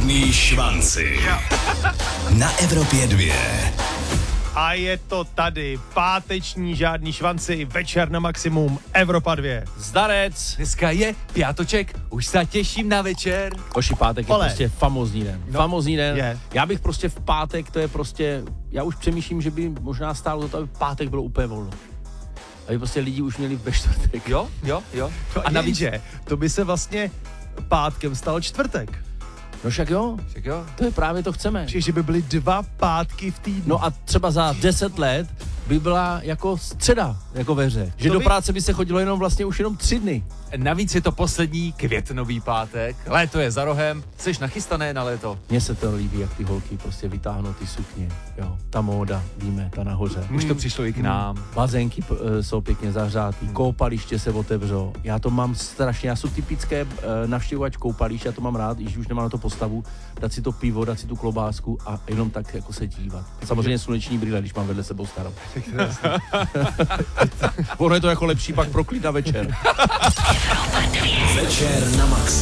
Žádný švanci. Na Evropě 2. A je to tady, páteční žádný švanci, večer na maximum, Evropa 2. Zdarec, dneska je pátoček, už se těším na večer. Oši, pátek je prostě famózní den. Famózní den. Je. Já bych prostě v pátek, to je prostě, já už přemýšlím, že by možná stálo za to, aby pátek bylo úplně volno. Aby prostě lidi už měli ve čtvrtek. Jo. A navíc, že to by se vlastně pátkem stal čtvrtek. No však jo, to je právě to chceme. Že by byly 2 pátky v týdnu. No a třeba za 10 let by byla jako středa, jako ve hře. Že To do by- práce by se chodilo už jenom 3 dny. Navíc je to poslední květnový pátek, léto je za rohem, jsi nachystané na léto? Mně se to líbí, jak ty holky prostě vytáhnou ty sukně, jo. Ta móda, víme, ta nahoře. Už to přišlo i k nám. Bazénky jsou pěkně zahřátý, koupaliště se otevřou. Já to mám strašně, já jsem typické navštěvovač koupaliště, já to mám rád, když už nemám na to postavu, dát si to pivo, dát si tu klobásku a jenom tak jako se dívat. Samozřejmě sluneční brýle, když mám vedle sebou starou. Ono je to jako lepší pak pro klid na večer. Večer na maximum.